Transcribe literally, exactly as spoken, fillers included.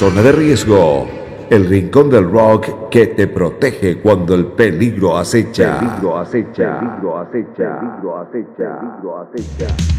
Zona de Riesgo, el rincón del rock que te protege cuando el peligro acecha. Peligro acecha. Peligro acecha. Peligro acecha. Peligro acecha.